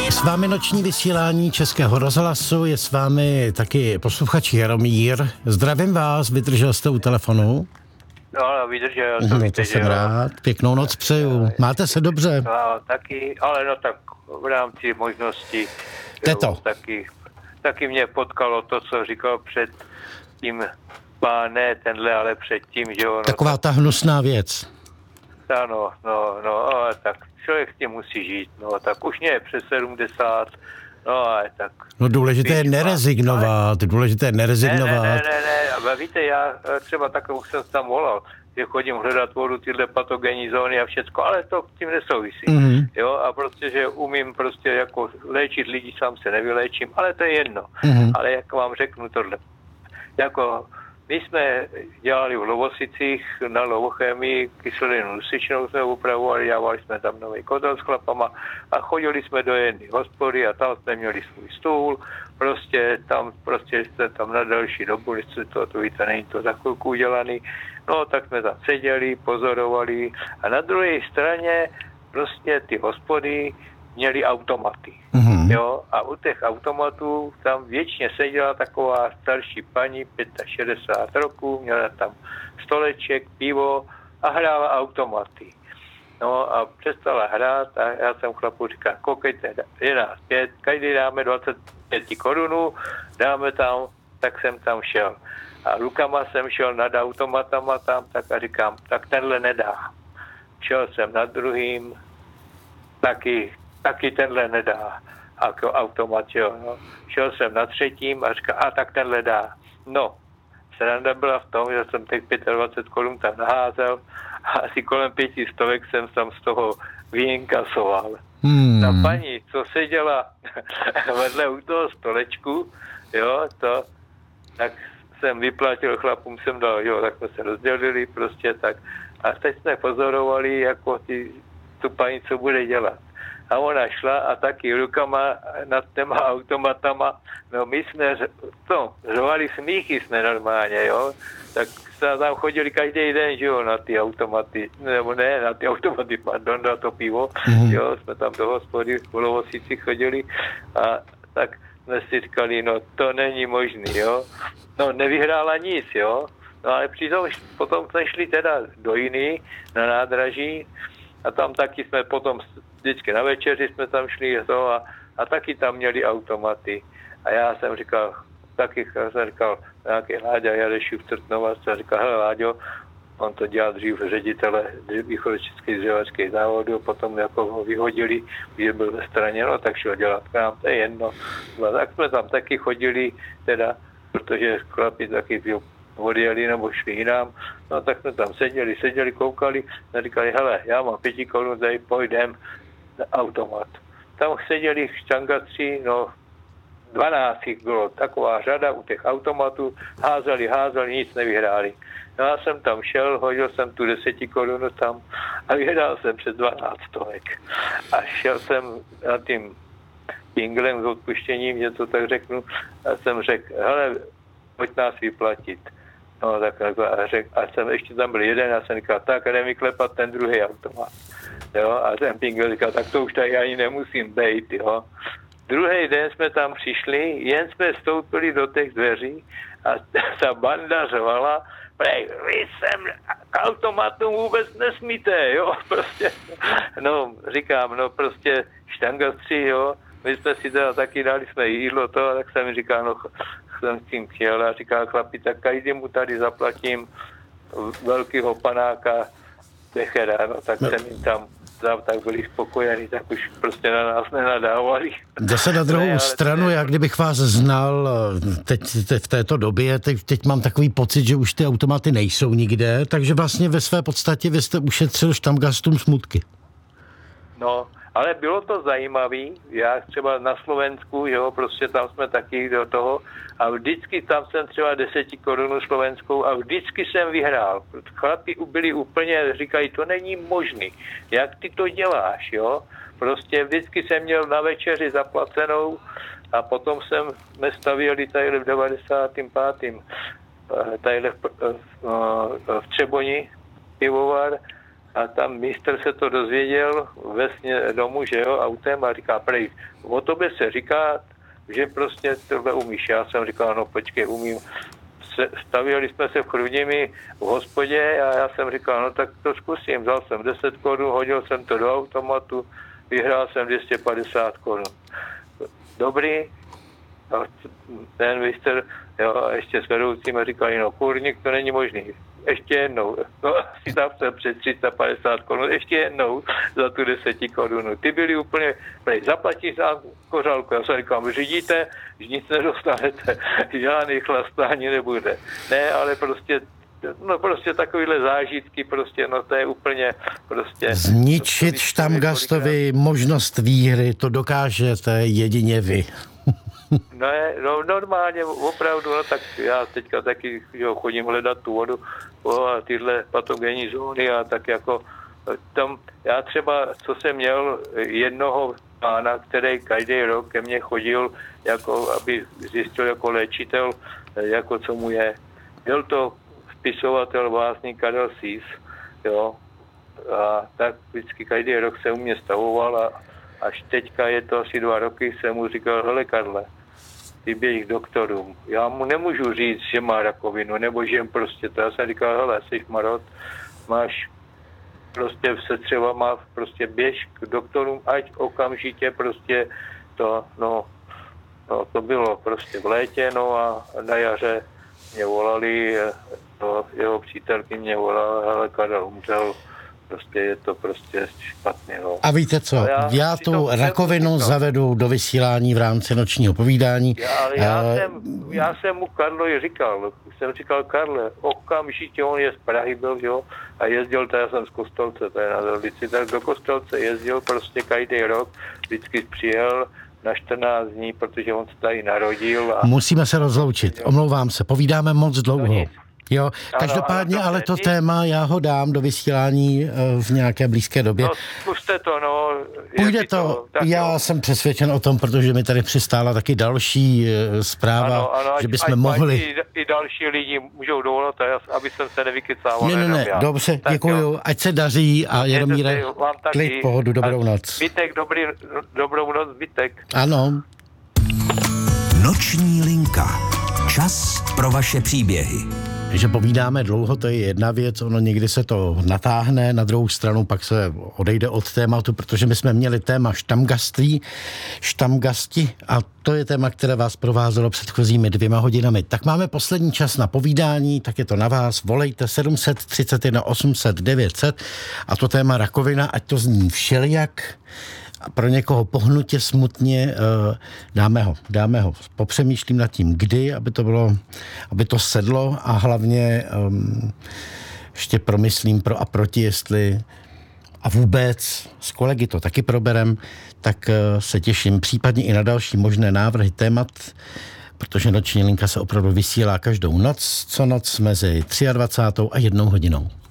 S vámi noční vysílání Českého rozhlasu, je s vámi taky posluchač Jaromír. Zdravím vás, vydržel jste u telefonu? No, vydržel. To jsem rád, pěknou noc přeju. Máte se dobře? No, taky, ale no tak v rámci možností. Taky mě potkalo to, co říkal před tím ne tenhle, ale předtím, že ono... Taková ta hnusná věc. Ano, ale tak člověk s tím musí žít, no, tak už mě je přes 70, no, ale tak... No důležité je nerezignovat, Ne, a víte, já třeba takovou jsem tam volal, že chodím hledat vodu, tyhle patogenní zóny a všecko, ale to tím nesouvisí, jo, a prostě, že umím prostě jako léčit lidi, sám se nevyléčím, ale to je jedno, ale jak vám řeknu tohle, jako... My jsme dělali v Lovosicích na Lovochemii kyselinu dusičnou, jsme upravovali, dělali jsme tam nový kotel s chlapama a chodili jsme do jedné hospody a tam jsme měli svůj stůl, prostě jste tam na další dobu, než se to víte, není to za chvilku udělaný, no tak jsme tam seděli, pozorovali a na druhé straně prostě ty hospody měli automaty. Jo, a u těch automatů tam věčně seděla taková starší paní, 65 roků, měla tam stoleček, pivo a hrála automaty. No a přestala hrát a já jsem chlapu říkal, koukejte, je nás 5, každý dáme 25 korunů, dáme tam, tak jsem tam šel. A rukama jsem šel nad automatama tam, tak a říkám, tak tenhle nedá. Šel jsem nad druhým, taky tenhle nedá. Jako automat, jo, no. Šel jsem na třetím a říkal, tak tenhle dá. No, sranda byla v tom, že jsem těch 25 korun tam naházel a asi kolem 500 jsem tam z toho vyinkasoval. Ta paní, co seděla vedle u toho stolečku, jo, tak jsem vyplatil chlapům, jsem dal, jo, tak jsme se rozdělili prostě tak. A teď jsme pozorovali, jako tu paní, co bude dělat. A ona šla a taky rukama nad těma automatama, no my jsme řvali smíchy jsme normálně, jo, tak jsme tam chodili každý den, že jo, na ty automaty, nebo ne, na ty automaty, pardon, na to pivo, jo, jsme tam do hospody v Lovosici chodili a tak jsme si říkali, no to není možný, jo, no nevyhrála nic, jo, no ale potom jsme šli teda do jiný, na nádraží a tam taky jsme potom vždycky na večeři jsme tam šli a taky tam měli automaty. A já jsem říkal, nějaký Láďa Jarešiv v Trtnova, jsem říkal, hele Láďo, on to dělal dřív ředitele východočeských dřevařských závodů, potom jako ho vyhodili, že byl ve straně, no tak šel dělat k nám, to je jedno. No, tak jsme tam taky chodili, teda, protože chlapi taky odjeli nebo šli jinam, no tak jsme tam seděli, koukali a říkali, hele, já mám 5 korun, tady pojdem na automat. Tam seděli štangatři, no 12 jich bylo, taková řada u těch automatů, házeli, nic nevyhráli. No já jsem tam šel, hodil jsem tu 10 korunu tam a vyhrál jsem přes 12 stovek. A šel jsem na tím pinglem s odpuštěním, že to tak řeknu, a jsem řekl, hele, pojď nás vyplatit. No tak a jsem ještě tam byl jeden a jsem říkal, tak jdem vyklepat ten druhý automat. Jo, a ten pingel říkal, tak to už tady ani nemusím bejt, jo. Druhý den jsme tam přišli, jen jsme vstoupili do těch dveří a ta banda řvala, vy sem k automatům vůbec nesmíte, jo, prostě, no, říkám, no, prostě štangastři, jo, my jsme si teda taky dali jsme jídlo to, tak jsem mi říkal, no, jsem s tím chtěl a říkal chlapi, tak každý mu tady zaplatím velkýho panáka Bechera, no, tak jsem jim tam dal, tak byli spokojení, tak už prostě na nás nenadávali. Zase na druhou stranu, já kdybych vás znal teď v této době, teď mám takový pocit, že už ty automaty nejsou nikde, takže vlastně ve své podstatě vy jste ušetřil štamgastům smutky. No, ale bylo to zajímavý, já třeba na Slovensku, jo, prostě tam jsme taky do toho a vždycky tam jsem třeba 10 korun slovenskou a vždycky jsem vyhrál. Chlapi byli úplně, říkají, to není možný, jak ty to děláš, jo. Prostě vždycky jsem měl na večeři zaplacenou a potom jsme stavěli tady v 95. tady v Třeboni pivovar A tam mistr se to dozvěděl vesně domů, že jo, autem a říká, prej, o tobě se říká, že prostě tohle umíš. Já jsem říkal, no počkej, umím. Stavěli jsme se v Chrudimi v hospodě a já jsem říkal, no tak to zkusím. Vzal jsem 10 korun, hodil jsem to do automatu, vyhrál jsem 250 korun. Dobrý. A ten mistr, jo, a ještě s vedoucím říkali, no kurník, to není možný. Ještě jednou. No, si tam jsem před 350 korun, ještě jednou za tu 10 korunu. Ty byli úplně, zaplatíš za kořálku. Já jsem říkal, vy řídíte, že nic nedostanete, žádný chlastání nebude. Ne, ale prostě takovýhle zážitky, prostě, no to je úplně prostě... Zničit Štamgastovi možnost výhry, to dokážete jedině vy. No normálně, opravdu, no tak já teďka taky chodím hledat tu vodu a tyhle patogenní zóny a tak jako tam, já třeba, co jsem měl jednoho pána, který každý rok ke mně chodil, jako aby zjistil jako léčitel, jako co mu je. Byl to spisovatel, básník Karel Sís, jo, a tak vždycky každý rok se u mě stavoval a až teďka je to asi 2 roky, jsem mu říkal, hele Karle, ty běž k doktorům. Já mu nemůžu říct, že má rakovinu, nebo že prostě to. Já jsem říkal, hele, jsi marot, máš prostě setřeva, má prostě běž k doktorům, ať okamžitě prostě to, no to bylo prostě v létě, no a na jaře mě volali, jeho přítelky mě volala, hele, Karel umřel, prostě je to prostě špatně. No. A víte co, já tu rakovinu zavedu do vysílání v rámci nočního povídání. Já jsem mu Karlovi říkal, Karle, okamžitě on je z Prahy byl, jo, a jezdil, já jsem z Kostelce, to je na Zelvici, tak do Kostelce jezdil prostě každý rok, vždycky přijel na 14 dní, protože on se tady narodil. A... Musíme se rozloučit, omlouvám se, povídáme moc dlouho. Jo, každopádně, ale to téma já ho dám do vysílání v nějaké blízké době. No, zkuste to, no. Půjde to, já jsem přesvědčen o tom, protože mi tady přistála taky další zpráva, ano, že bychom mohli... I další lidi můžou dovolat, aby jsem se nevykecával. Ne, dobře, děkuju, ať se daří a Jaromíre, klid, pohodu, dobrou noc. Zbytek, dobrou noc, zbytek. Ano. Noční linka. Čas pro vaše příběhy. Že povídáme dlouho, to je jedna věc, ono někdy se to natáhne, na druhou stranu pak se odejde od tématu, protože my jsme měli téma štamgasti a to je téma, které vás provázelo předchozími 2 hodinami. Tak máme poslední čas na povídání, tak je to na vás, volejte 731 800 900 a to téma rakovina, ať to zní všelijak, a pro někoho pohnutě, smutně, dáme ho. Popřemýšlím nad tím, kdy, aby to sedlo a hlavně ještě promyslím pro a proti, jestli a vůbec s kolegy to taky proberem, tak se těším případně i na další možné návrhy témat, protože noční linka se opravdu vysílá každou noc, co noc mezi 23. a 1 hodinou.